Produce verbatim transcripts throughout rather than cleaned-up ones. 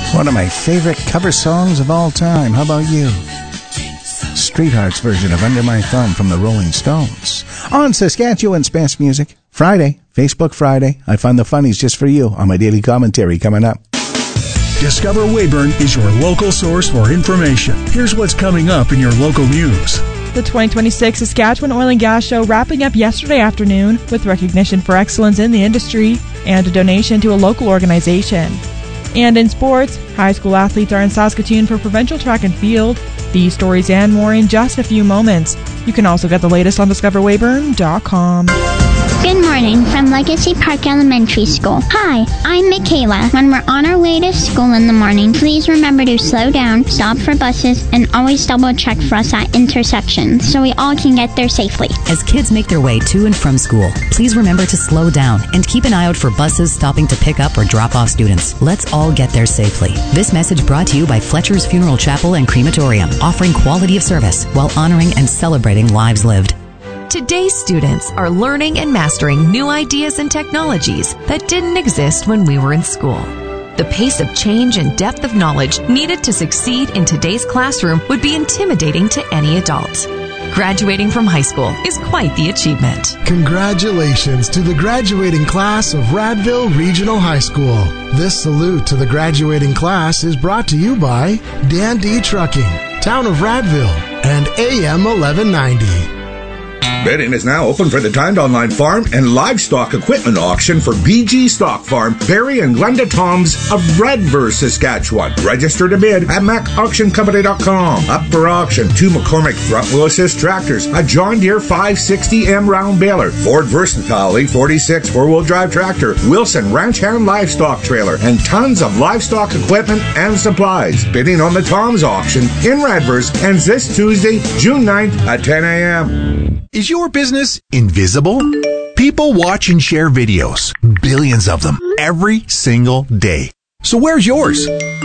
One of my favorite cover songs of all time. How about you? Streetheart's version of Under My Thumb from the Rolling Stones. On Saskatchewan's Best Music. Friday, Facebook Friday. I find the funnies just for you on my daily commentary coming up. Discover Weyburn is your local source for information. Here's what's coming up in your local news. The twenty twenty-six Saskatchewan Oil and Gas Show wrapping up yesterday afternoon with recognition for excellence in the industry and a donation to a local organization. And in sports, high school athletes are in Saskatoon for provincial track and field. These stories and more in just a few moments. You can also get the latest on discover weyburn dot com. Good morning from Legacy Park Elementary School. Hi, I'm Michaela. When we're on our way to school in the morning, please remember to slow down, stop for buses, and always double check for us at intersections so we all can get there safely. As kids make their way to and from school, please remember to slow down and keep an eye out for buses stopping to pick up or drop off students. Let's all get there safely. This message brought to you by Fletcher's Funeral Chapel and Crematorium, offering quality of service while honoring and celebrating lives lived. Today's students are learning and mastering new ideas and technologies that didn't exist when we were in school. The pace of change and depth of knowledge needed to succeed in today's classroom would be intimidating to any adult. Graduating from high school is quite the achievement. Congratulations to the graduating class of Radville Regional High School. This salute to the graduating class is brought to you by Dan D Trucking, Town of Radville, and A M eleven ninety. Bidding is now open for the timed online farm and livestock equipment auction for B G Stock Farm, Barry and Glenda Toms of Redverse, Saskatchewan. Register to bid at mac auction company dot com. Up for auction, two McCormick front wheel assist tractors, a John Deere five sixty M round baler, Ford Versatile eight forty-six four-wheel drive tractor, Wilson Ranch Hand livestock trailer, and tons of livestock equipment and supplies. Bidding on the Toms auction in Redverse ends this Tuesday, June ninth at ten a.m. Is your business invisible? People watch and share videos, billions of them, every single day. So where's yours?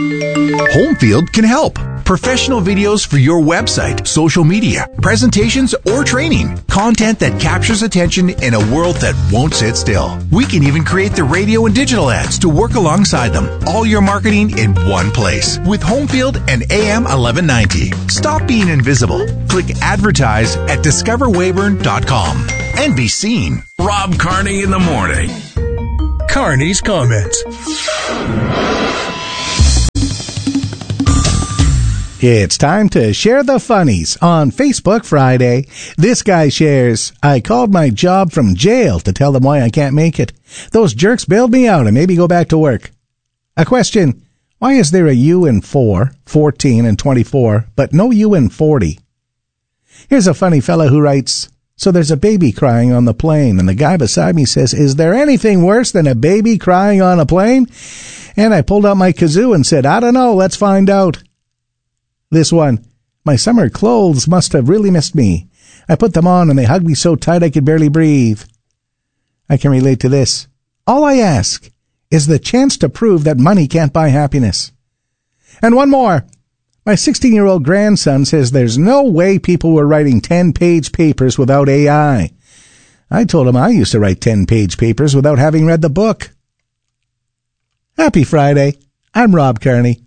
Homefield can help. Professional videos for your website, social media, presentations, or training. Content that captures attention in a world that won't sit still. We can even create the radio and digital ads to work alongside them. All your marketing in one place with Homefield and A M eleven ninety. Stop being invisible. Click advertise at discover weyburn dot com and be seen. Rob Carney in the morning. Carney's comments. It's time to share the funnies on Facebook Friday. This guy shares, I called my job from jail to tell them why I can't make it. Those jerks bailed me out and made me go back to work. A question, why is there a U in four, fourteen, and twenty-four, but no U in forty? Here's a funny fellow who writes, so there's a baby crying on the plane, and the guy beside me says, is there anything worse than a baby crying on a plane? And I pulled out my kazoo and said, I don't know, let's find out. This one, my summer clothes must have really missed me. I put them on and they hugged me so tight I could barely breathe. I can relate to this. All I ask is the chance to prove that money can't buy happiness. And one more. My sixteen-year-old grandson says there's no way people were writing ten-page papers without A I. I told him I used to write ten-page papers without having read the book. Happy Friday. I'm Rob Carney.